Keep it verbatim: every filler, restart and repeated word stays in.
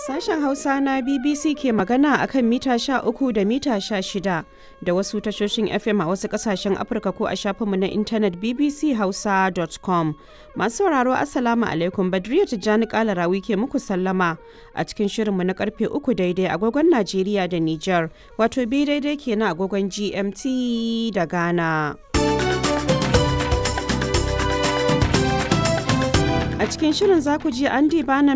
Sashen Hausa na B B C ke magana akan mita sha uku da mita sha shida da wasu tashoshin F M a wasu kasashen Afirka ko a shafinmu na intanet b b c hausa dot com. Masu sauraro Assalamu alaikum, Badriya Tijjani Kalarawi ke muku sallama a cikin shirinmu na karfe uku daidai agogon Najeriya da Nijar, wato bi daidai kenan agogon G M T da Ghana. A cikin shirin za ku ji Andy Barnum